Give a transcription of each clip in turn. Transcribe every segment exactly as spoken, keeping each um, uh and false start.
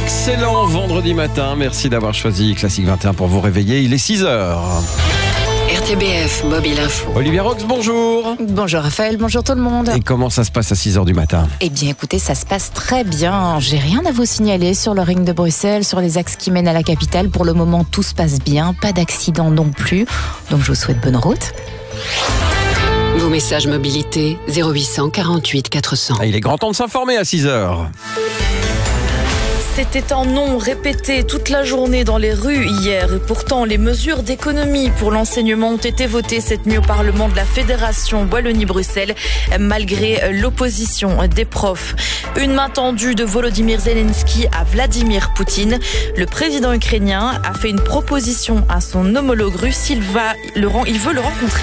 Excellent vendredi matin. Merci d'avoir choisi Classique vingt et un pour vous réveiller. Il est six heures. R T B F Mobile Info. Olivia Rox, bonjour. Bonjour Raphaël, bonjour tout le monde. Et comment ça se passe à six heures du matin? Eh bien écoutez, ça se passe très bien. J'ai rien à vous signaler sur le ring de Bruxelles, sur les axes qui mènent à la capitale. Pour le moment, tout se passe bien, pas d'accident non plus. Donc je vous souhaite bonne route. Vos messages mobilité zéro huit cent quarante-huit quatre cents. Ah, il est grand temps de s'informer à six heures. C'était un non répété toute la journée dans les rues hier. Et pourtant, les mesures d'économie pour l'enseignement ont été votées cette nuit au Parlement de la Fédération Wallonie-Bruxelles, malgré l'opposition des profs. Une main tendue de Volodymyr Zelensky à Vladimir Poutine. Le président ukrainien a fait une proposition à son homologue russe. Il, va le, il veut le rencontrer.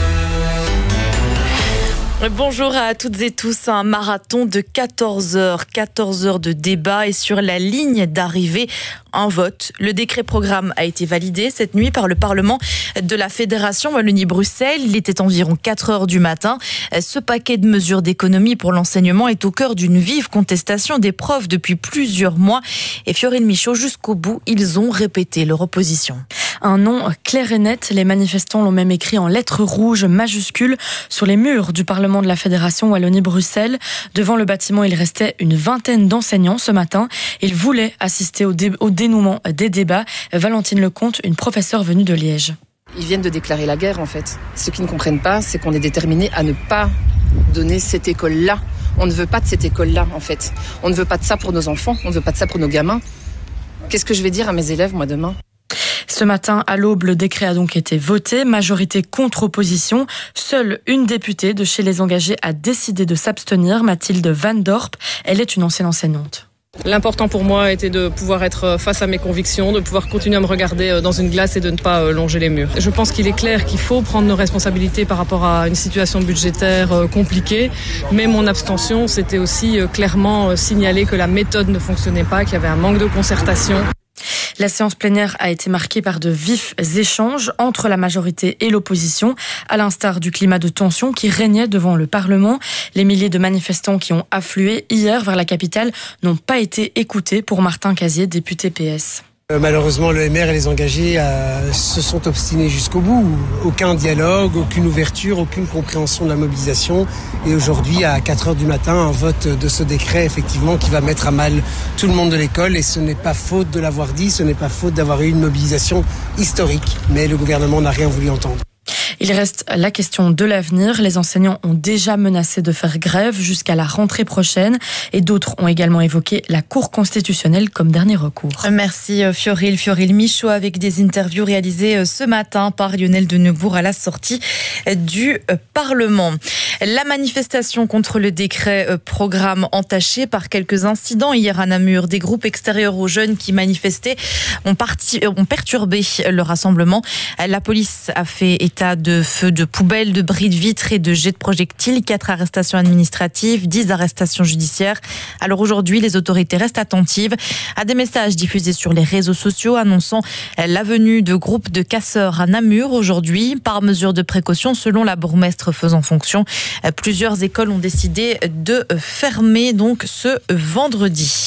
Bonjour à toutes et tous, un marathon de quatorze heures, quatorze heures de débat et sur la ligne d'arrivée, un vote. Le décret programme a été validé cette nuit par le Parlement de la Fédération Wallonie-Bruxelles. Il était environ quatre heures du matin. Ce paquet de mesures d'économie pour l'enseignement est au cœur d'une vive contestation des profs depuis plusieurs mois. Et Fiorine Michaud, jusqu'au bout, ils ont répété leur opposition. Un nom clair et net, les manifestants l'ont même écrit en lettres rouges majuscules sur les murs du Parlement de la Fédération Wallonie-Bruxelles. Devant le bâtiment, il restait une vingtaine d'enseignants ce matin. Ils voulaient assister au, dé- au dénouement des débats. Valentine Lecomte, une professeure venue de Liège. Ils viennent de déclarer la guerre en fait. Ce qu'ils ne comprennent pas, c'est qu'on est déterminé à ne pas donner cette école-là. On ne veut pas de cette école-là en fait. On ne veut pas de ça pour nos enfants, on ne veut pas de ça pour nos gamins. Qu'est-ce que je vais dire à mes élèves moi demain ? Ce matin, à l'aube, le décret a donc été voté, majorité contre opposition. Seule une députée de chez les engagés a décidé de s'abstenir, Mathilde Van Dorp. Elle est une ancienne enseignante. L'important pour moi était de pouvoir être face à mes convictions, de pouvoir continuer à me regarder dans une glace et de ne pas longer les murs. Je pense qu'il est clair qu'il faut prendre nos responsabilités par rapport à une situation budgétaire compliquée, mais mon abstention, c'était aussi clairement signaler que la méthode ne fonctionnait pas, qu'il y avait un manque de concertation. La séance plénière a été marquée par de vifs échanges entre la majorité et l'opposition, à l'instar du climat de tension qui régnait devant le Parlement. Les milliers de manifestants qui ont afflué hier vers la capitale n'ont pas été écoutés pour Martin Casier, député P S. Malheureusement, le M R et les engagés euh, se sont obstinés jusqu'au bout. Aucun dialogue, aucune ouverture, aucune compréhension de la mobilisation. Et aujourd'hui, à quatre heures du matin, un vote de ce décret, effectivement, qui va mettre à mal tout le monde de l'école. Et ce n'est pas faute de l'avoir dit, ce n'est pas faute d'avoir eu une mobilisation historique. Mais le gouvernement n'a rien voulu entendre. Il reste la question de l'avenir. Les enseignants ont déjà menacé de faire grève jusqu'à la rentrée prochaine et d'autres ont également évoqué la Cour constitutionnelle comme dernier recours. Merci Fioril. Fioril Michaud avec des interviews réalisées ce matin par Lionel de Neubourg à la sortie du Parlement. La manifestation contre le décret programme entachée par quelques incidents hier à Namur. Des groupes extérieurs aux jeunes qui manifestaient ont, parti, ont perturbé le rassemblement. La police a fait état de de feux de poubelles, de bris de vitres et de jets de projectiles. Quatre arrestations administratives, dix arrestations judiciaires. Alors aujourd'hui, les autorités restent attentives à des messages diffusés sur les réseaux sociaux annonçant la venue de groupes de casseurs à Namur aujourd'hui. Par mesure de précaution, selon la bourgmestre faisant fonction, plusieurs écoles ont décidé de fermer donc ce vendredi.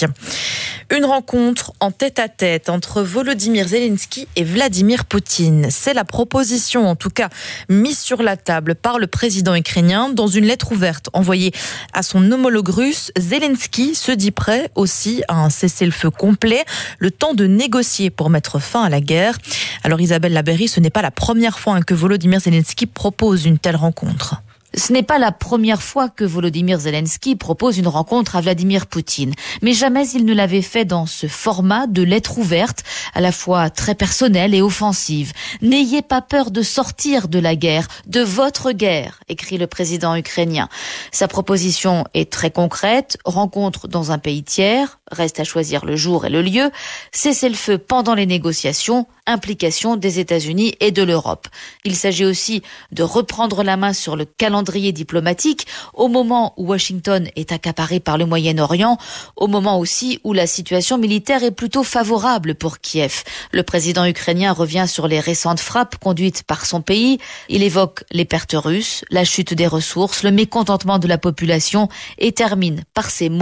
Une rencontre en tête-à-tête entre Volodymyr Zelensky et Vladimir Poutine. C'est la proposition, en tout cas, mise sur la table par le président ukrainien. Dans une lettre ouverte envoyée à son homologue russe, Zelensky se dit prêt aussi à un cessez-le-feu complet, le temps de négocier pour mettre fin à la guerre. Alors Isabelle Labéry, ce n'est pas la première fois que Volodymyr Zelensky propose une telle rencontre. Ce n'est pas la première fois que Volodymyr Zelensky propose une rencontre à Vladimir Poutine. Mais jamais il ne l'avait fait dans ce format de lettre ouverte, à la fois très personnelle et offensive. N'ayez pas peur de sortir de la guerre, de votre guerre, écrit le président ukrainien. Sa proposition est très concrète, rencontre dans un pays tiers, reste à choisir le jour et le lieu, cessez-le-feu pendant les négociations, implication des États-Unis et de l'Europe. Il s'agit aussi de reprendre la main sur le calendrier diplomatique au moment où Washington est accaparé par le Moyen-Orient, au moment aussi où la situation militaire est plutôt favorable pour Kiev. Le président ukrainien revient sur les récentes frappes conduites par son pays. Il évoque les pertes russes, la chute des ressources, le mécontentement de la population et termine par ces mots: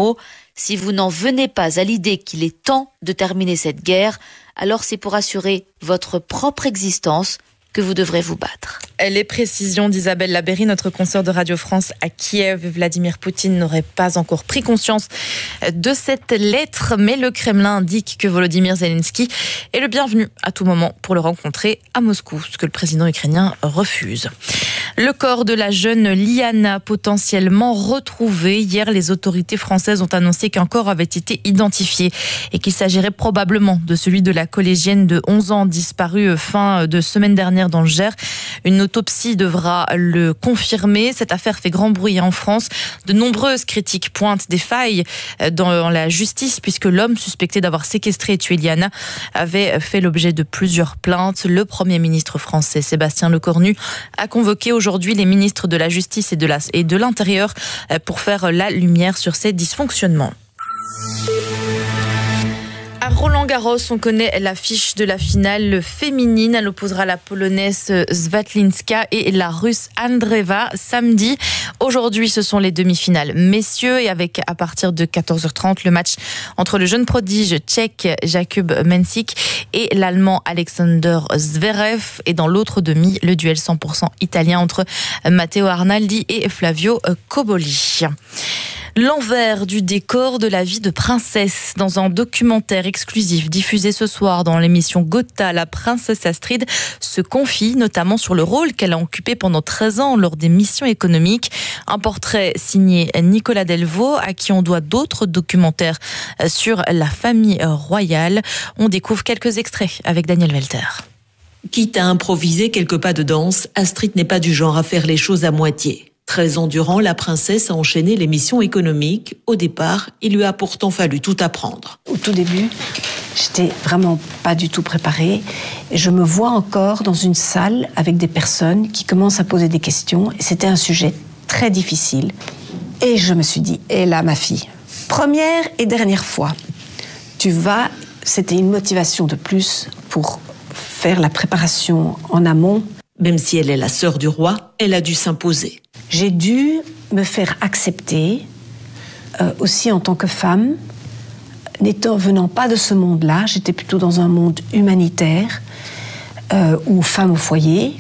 Si vous n'en venez pas à l'idée qu'il est temps de terminer cette guerre, alors c'est pour assurer votre propre existence que vous devrez vous battre. Les précisions d'Isabelle Labéry, notre consoeur de Radio France à Kiev. Vladimir Poutine n'aurait pas encore pris conscience de cette lettre, mais le Kremlin indique que Volodymyr Zelensky est le bienvenu à tout moment pour le rencontrer à Moscou, ce que le président ukrainien refuse. Le corps de la jeune Liana, potentiellement retrouvé. Hier, les autorités françaises ont annoncé qu'un corps avait été identifié et qu'il s'agirait probablement de celui de la collégienne de onze ans disparue fin de semaine dernière dans le Gers. Une autopsie devra le confirmer. Cette affaire fait grand bruit en France. De nombreuses critiques pointent des failles dans la justice puisque l'homme suspecté d'avoir séquestré et tué Liana avait fait l'objet de plusieurs plaintes. Le Premier ministre français, Sébastien Lecornu, a convoqué aujourd'hui les ministres de la Justice et de la, et de l'Intérieur pour faire la lumière sur ces dysfonctionnements. À Roland-Garros, on connaît l'affiche de la finale féminine. Elle opposera la Polonaise Svitlinska et la Russe Andreeva samedi. Aujourd'hui, ce sont les demi-finales messieurs et avec à partir de quatorze heures trente le match entre le jeune prodige tchèque Jakub Mensik et l'Allemand Alexander Zverev. Et dans l'autre demi, le duel cent pour cent italien entre Matteo Arnaldi et Flavio Cobolli. L'envers du décor de la vie de princesse. Dans un documentaire exclusif diffusé ce soir dans l'émission Gotha, la princesse Astrid se confie notamment sur le rôle qu'elle a occupé pendant treize ans lors des missions économiques. Un portrait signé Nicolas Delvaux, à qui on doit d'autres documentaires sur la famille royale. On découvre quelques extraits avec Daniel Welter. Quitte à improviser quelques pas de danse, Astrid n'est pas du genre à faire les choses à moitié. treize ans durant, la princesse a enchaîné les missions économiques. Au départ, il lui a pourtant fallu tout apprendre. Au tout début, j'étais vraiment pas du tout préparée. Et je me vois encore dans une salle avec des personnes qui commencent à poser des questions. Et c'était un sujet très difficile. Et je me suis dit, et là, ma fille, première et dernière fois, tu vas... C'était une motivation de plus pour faire la préparation en amont. Même si elle est la sœur du roi, elle a dû s'imposer. J'ai dû me faire accepter, euh, aussi en tant que femme, n'étant venant pas de ce monde-là, j'étais plutôt dans un monde humanitaire, euh, ou femme au foyer.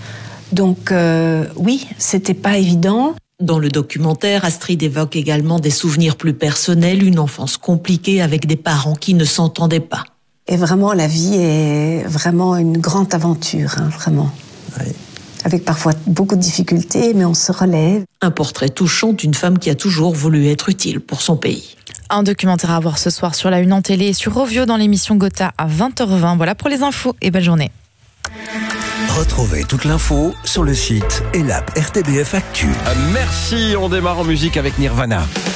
Donc euh, oui, c'était pas évident. Dans le documentaire, Astrid évoque également des souvenirs plus personnels, une enfance compliquée avec des parents qui ne s'entendaient pas. Et vraiment, la vie est vraiment une grande aventure, hein, vraiment. Oui. Avec parfois beaucoup de difficultés, mais on se relève. Un portrait touchant d'une femme qui a toujours voulu être utile pour son pays. Un documentaire à voir ce soir sur la Une en télé et sur Rovio dans l'émission Gotha à vingt heures vingt. Voilà pour les infos et belle journée. Retrouvez toute l'info sur le site et l'app R T B F Actu. Merci, on démarre en musique avec Nirvana.